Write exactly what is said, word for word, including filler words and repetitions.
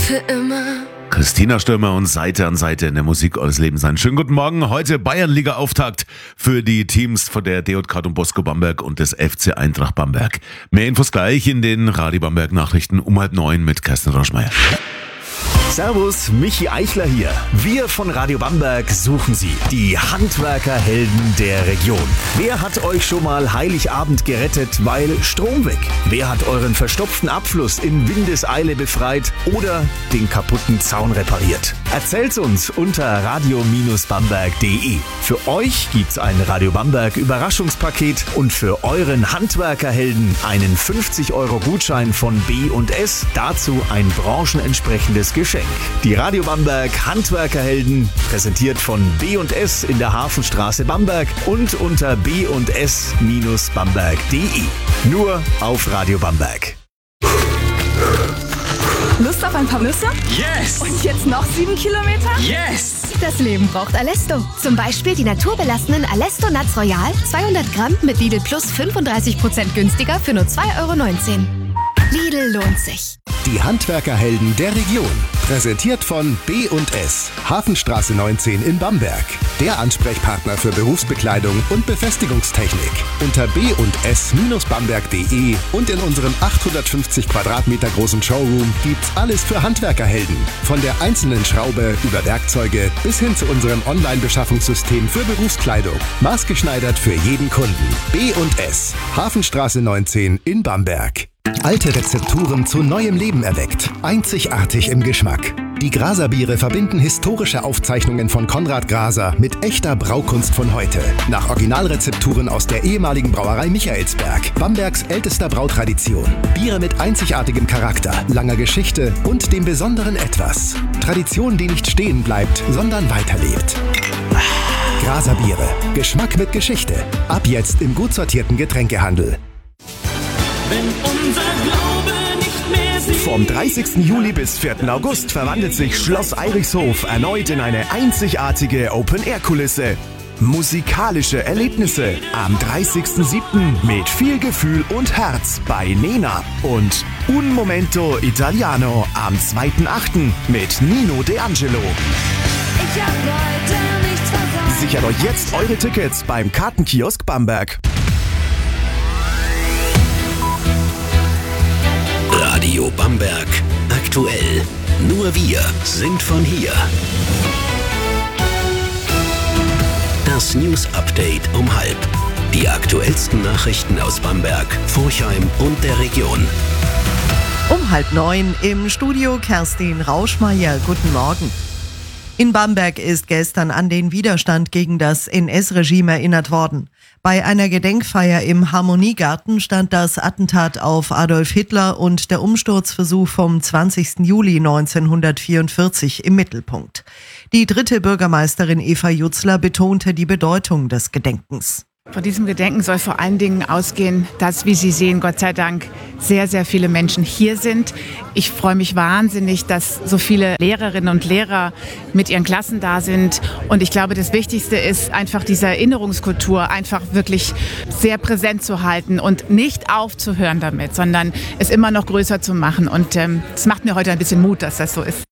für immer. Christina Stürmer und Seite an Seite in der Musik eures Lebens sein. Schönen guten Morgen. Heute Bayernliga-Auftakt für die Teams von der D J K Don Bosco Bamberg und des F C Eintracht Bamberg. Mehr Infos gleich in den Radio Bamberg Nachrichten um halb neun mit Kerstin Rauschmeier. Servus, Michi Eichler hier. Wir von Radio Bamberg suchen Sie, die Handwerkerhelden der Region. Wer hat euch schon mal Heiligabend gerettet, weil Strom weg? Wer hat euren verstopften Abfluss in Windeseile befreit oder den kaputten Zaun repariert? Erzählt's uns unter radio Bamberg punkt de. Für euch gibt's ein Radio Bamberg Überraschungspaket und für euren Handwerkerhelden einen fünfzig Euro Gutschein von B und S. Dazu ein branchenentsprechendes Geschenk. Die Radio Bamberg Handwerkerhelden, präsentiert von B und S in der Hafenstraße Bamberg und unter b und s Bamberg punkt de. Nur auf Radio Bamberg. Lust auf ein paar Nüsse? Yes! Und jetzt noch sieben Kilometer? Yes! Das Leben braucht Alesto. Zum Beispiel die naturbelassenen Alesto Nuts Royal, zweihundert Gramm mit Lidl Plus fünfunddreißig Prozent günstiger für nur zwei Euro neunzehn. Lidl lohnt sich. Die Handwerkerhelden der Region. Präsentiert von B und S. Hafenstraße neunzehn in Bamberg. Der Ansprechpartner für Berufsbekleidung und Befestigungstechnik. Unter b und s Bamberg punkt de und in unserem achthundertfünfzig Quadratmeter großen Showroom gibt's alles für Handwerkerhelden. Von der einzelnen Schraube über Werkzeuge bis hin zu unserem Online-Beschaffungssystem für Berufskleidung. Maßgeschneidert für jeden Kunden. B und S. Hafenstraße neunzehn in Bamberg. Alte Rezepturen zu neuem Leben erweckt. Einzigartig im Geschmack. Die Graser-Biere verbinden historische Aufzeichnungen von Konrad Graser mit echter Braukunst von heute. Nach Originalrezepturen aus der ehemaligen Brauerei Michaelsberg, Bambergs ältester Brautradition. Biere mit einzigartigem Charakter, langer Geschichte und dem besonderen Etwas. Tradition, die nicht stehen bleibt, sondern weiterlebt. Graser-Biere. Geschmack mit Geschichte. Ab jetzt im gut sortierten Getränkehandel. Wenn unser Glaube nicht mehr siegt. Vom dreißigsten Juli bis vierten August verwandelt sich Schloss Eirichshof erneut in eine einzigartige Open-Air-Kulisse. Musikalische Erlebnisse am dreißigsten siebten mit viel Gefühl und Herz bei Nena und Un Momento Italiano am zweiten achten mit Nino D'Angelo. Ich hab heute nichts versäumt. Sichert euch jetzt eure Tickets beim Kartenkiosk Bamberg. Radio Bamberg. Aktuell. Nur wir sind von hier. Das News Update um halb. Die aktuellsten Nachrichten aus Bamberg, Forchheim und der Region. Um halb neun im Studio Kerstin Rauschmeier. Guten Morgen. In Bamberg ist gestern an den Widerstand gegen das N S-Regime erinnert worden. Bei einer Gedenkfeier im Harmoniegarten stand das Attentat auf Adolf Hitler und der Umsturzversuch vom zwanzigsten Juli neunzehnhundertvierundvierzig im Mittelpunkt. Die dritte Bürgermeisterin Eva Jutzler betonte die Bedeutung des Gedenkens. Von diesem Gedenken soll vor allen Dingen ausgehen, dass, wie Sie sehen, Gott sei Dank sehr, sehr viele Menschen hier sind. Ich freue mich wahnsinnig, dass so viele Lehrerinnen und Lehrer mit ihren Klassen da sind. Und ich glaube, das Wichtigste ist einfach diese Erinnerungskultur einfach wirklich sehr präsent zu halten und nicht aufzuhören damit, sondern es immer noch größer zu machen. Und ähm, es macht mir heute ein bisschen Mut, dass das so ist.